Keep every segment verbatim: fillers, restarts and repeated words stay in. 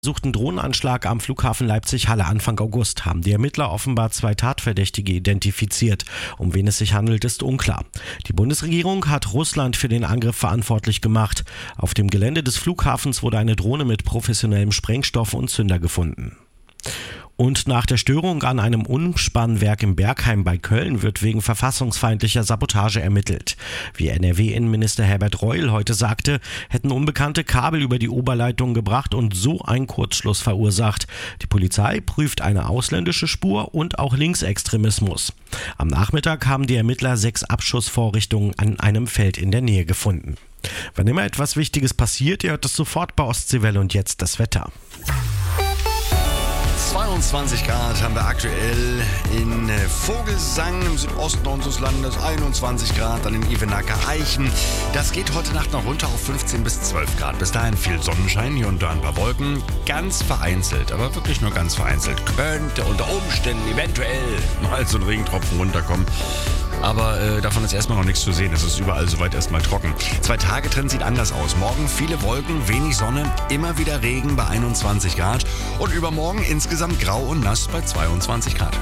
Versuchten Drohnenanschlag am Flughafen Leipzig-Halle Anfang August haben die Ermittler offenbar zwei Tatverdächtige identifiziert. Um wen es sich handelt, ist unklar. Die Bundesregierung hat Russland für den Angriff verantwortlich gemacht. Auf dem Gelände des Flughafens wurde eine Drohne mit professionellem Sprengstoff und Zünder gefunden. Und nach der Störung an einem Umspannwerk im Bergheim bei Köln wird wegen verfassungsfeindlicher Sabotage ermittelt. Wie N R W-Innenminister Herbert Reul heute sagte, hätten Unbekannte Kabel über die Oberleitung gebracht und so einen Kurzschluss verursacht. Die Polizei prüft eine ausländische Spur und auch Linksextremismus. Am Nachmittag haben die Ermittler sechs Abschussvorrichtungen an einem Feld in der Nähe gefunden. Wann immer etwas Wichtiges passiert, ihr hört es sofort bei Ostseewelle und jetzt das Wetter. zweiundzwanzig Grad haben wir aktuell in Vogelsang im Südosten unseres Landes, einundzwanzig Grad, dann in Ivenacker Eichen. Das geht heute Nacht noch runter auf fünfzehn bis zwölf Grad. Bis dahin viel Sonnenschein, hier und da ein paar Wolken. Ganz vereinzelt, aber wirklich nur ganz vereinzelt. Könnte unter Umständen eventuell mal so ein Regentropfen runterkommen. Aber äh, davon ist erstmal noch nichts zu sehen. Es ist überall soweit erstmal trocken. Zwei-Tage-Trend sieht anders aus. Morgen viele Wolken, wenig Sonne, immer wieder Regen bei einundzwanzig Grad. Und übermorgen insgesamt grau und nass bei zweiundzwanzig Grad.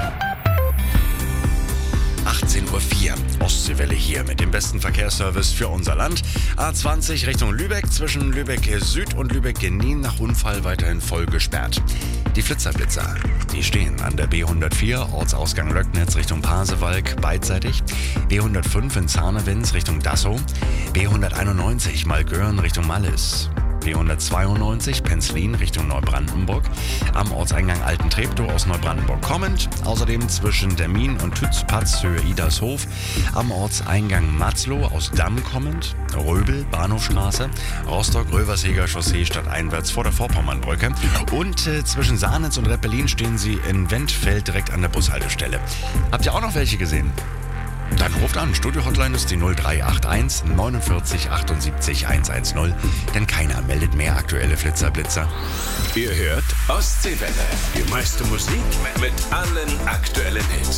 achtzehn Uhr vier, Ostseewelle hier mit dem besten Verkehrsservice für unser Land. A zwanzig Richtung Lübeck, zwischen Lübeck Süd und Lübeck Genien nach Unfall weiterhin voll gesperrt. Die Flitzerblitzer, die stehen an der B hundertvier, Ortsausgang Löcknitz Richtung Pasewalk, beidseitig. B hundertfünf in Zarnewitz Richtung Dassow. B hunderteinundneunzig Malgören Richtung Mallis. B hundertzweiundneunzig Penzlin Richtung Neubrandenburg, am Ortseingang Altentreptow aus Neubrandenburg kommend, außerdem zwischen Dermin und Tützpatz Höhe Idarshof, am Ortseingang Matzlow aus Damm kommend, Röbel, Bahnhofstraße, Rostock-Röverseger Chaussee stadteinwärts vor der Vorpommernbrücke und äh, zwischen Sahnitz und Reppelin stehen sie in Wendfeld direkt an der Bushaltestelle. Habt ihr auch noch welche gesehen? Dann ruft an, Studio-Hotline ist die null drei acht eins neunundvierzig achtundsiebzig hundertzehn, denn keiner meldet mehr aktuelle Flitzerblitzer. Ihr hört Ostseewelle, die meiste Musik mit allen aktuellen Hits.